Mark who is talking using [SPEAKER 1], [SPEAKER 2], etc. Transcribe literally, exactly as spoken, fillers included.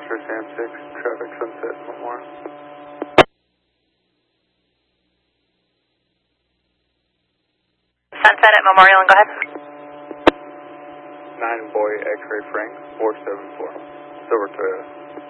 [SPEAKER 1] for Sam six, traffic Sunset Memorial.
[SPEAKER 2] Sunset at Memorial, and go ahead.
[SPEAKER 1] nine Boy X-Ray Frank, four seven four. Silver Toyota.